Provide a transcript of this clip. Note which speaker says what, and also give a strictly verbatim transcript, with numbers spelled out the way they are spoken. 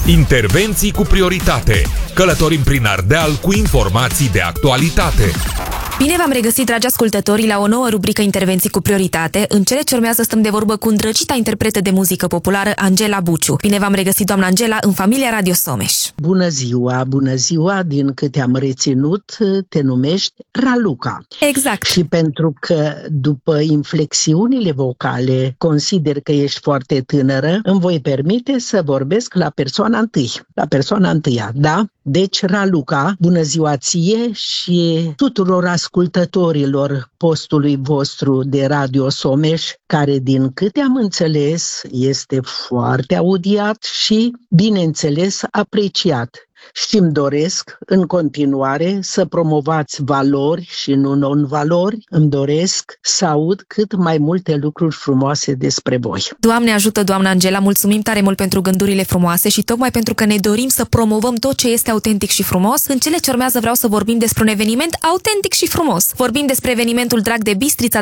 Speaker 1: Intervenții cu prioritate. Călătorim prin Ardeal cu informații de actualitate.
Speaker 2: Bine v-am regăsit, dragi ascultători, la o nouă rubrică Intervenții cu prioritate. În cele ce urmează stăm de vorbă cu îndrăgita interpretă de muzică populară, Angela Buciu. Bine v-am regăsit, doamna Angela, în familia Radio Someș.
Speaker 3: Bună ziua, bună ziua, din câte am reținut, te numești Raluca.
Speaker 2: Exact.
Speaker 3: Și pentru că după inflexiunile vocale consider că ești foarte tânără, îmi voi permite să vorbesc la persoana întâi, la persoana întâia, da? Deci, Raluca, bună ziua ție și tuturor ascultătorilor postului vostru de Radio Someș, care, din câte am înțeles, este foarte audiat și, bineînțeles, apreciat. Și îmi doresc, în continuare, să promovați valori și nu non-valori. Îmi doresc să aud cât mai multe lucruri frumoase despre voi.
Speaker 2: Doamne ajută, doamna Angela, mulțumim tare mult pentru gândurile frumoase și tocmai pentru că ne dorim să promovăm tot ce este autentic și frumos. În cele ce urmează vreau să vorbim despre un eveniment autentic și frumos. Vorbim despre evenimentul Drag de Bistrița